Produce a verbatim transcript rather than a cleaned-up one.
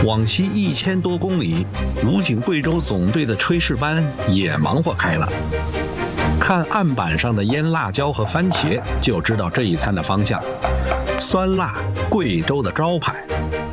往西一千多公里，武警贵州总队的炊事班也忙活开了。看案板上的腌辣椒和番茄，就知道这一餐的方向。酸辣，贵州的招牌。